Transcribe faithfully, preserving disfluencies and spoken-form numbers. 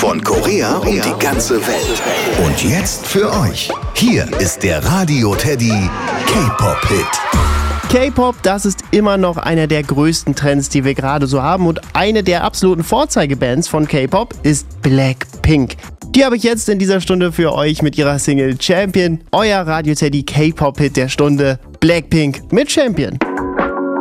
Von Korea und die ganze Welt. Und jetzt für euch. Hier ist der Radio Teddy K-Pop-Hit. K-Pop, das ist immer noch einer der größten Trends, die wir gerade so haben. Und eine der absoluten Vorzeigebands von K-Pop ist Blackpink. Die habe ich jetzt in dieser Stunde für euch mit ihrer Single Champion. Euer Radio Teddy K-Pop-Hit der Stunde. Blackpink mit Champion.